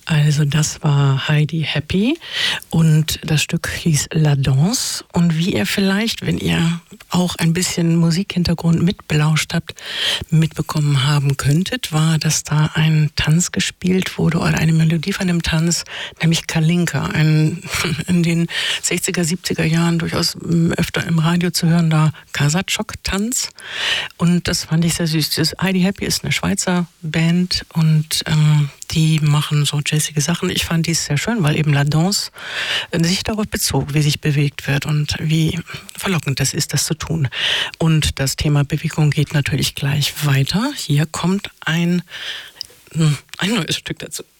Also das war Heidi Happy und das Stück hieß La Danse. Und wie ihr vielleicht, wenn ihr auch ein bisschen Musikhintergrund mitbelauscht habt, mitbekommen haben könntet, war, dass da ein Tanz gespielt wurde oder eine Melodie von einem Tanz, nämlich Kalinka, ein in den 60er, 70er Jahren durchaus öfter im Radio zu hörender Kasachok-Tanz. Und das fand ich sehr süß. Das Heidi Happy ist eine Schweizer Band und die machen so jazzige Sachen. Ich fand dies sehr schön, weil eben La Danse sich darauf bezog, wie sich bewegt wird und wie verlockend es ist, das zu tun. Und das Thema Bewegung geht natürlich gleich weiter. Hier kommt ein neues Stück dazu.